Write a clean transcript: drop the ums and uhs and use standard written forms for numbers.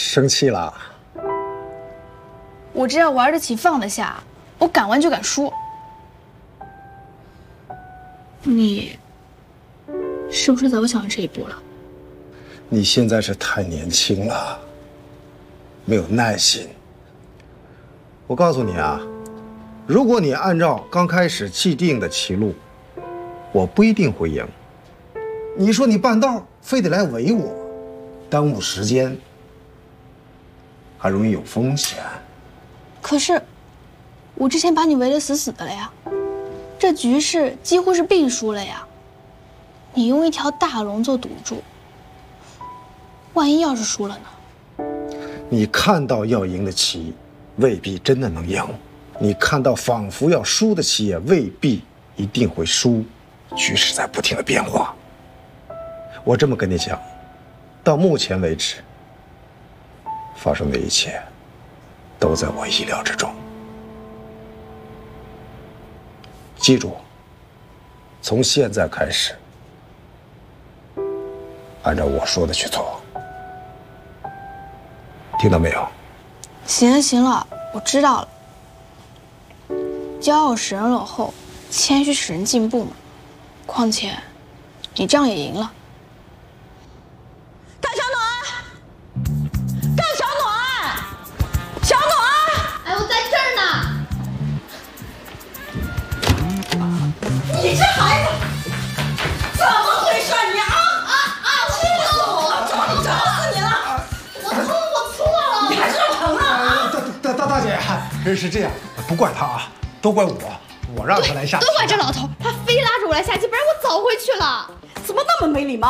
生气了？ 我只要玩得起放得下，我敢玩就敢输。你是不是早想这一步了？ 你现在是太年轻了，没有耐心。我告诉你啊，如果你按照刚开始既定的棋路，我不一定会赢。你说你半道非得来围我，耽误时间，还容易有风险。 可是，我之前把你围得死死的了呀，这局势几乎是必输了呀。你用一条大龙做赌注，万一要是输了呢？ 你看到要赢的棋，未必真的能赢；你看到仿佛要输的棋，也未必一定会输。局势在不停的变化。我这么跟你讲，到目前为止，发生的一切都在我意料之中。记住，从现在开始，按照我说的去做，听到没有？ 行了行了，我知道了。骄傲使人落后，谦虚使人进步嘛。况且，你这样也赢了。 干小暖，干小暖，小暖！ 哎，我在这儿呢。 你这孩子怎么回事你啊？气死我了！找死你了！ 我错了。 你还是疼啊！ 大姐，是这样，不怪他啊，都怪我，我让他来下棋。 都怪这老头，他非拉着我来下棋，不然我早回去了。 怎么那么没礼貌？